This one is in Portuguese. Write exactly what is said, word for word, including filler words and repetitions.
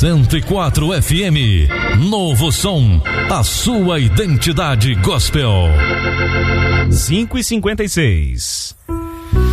cento e quatro F M. Novo som, a sua identidade gospel. cinco e cinquenta e seis.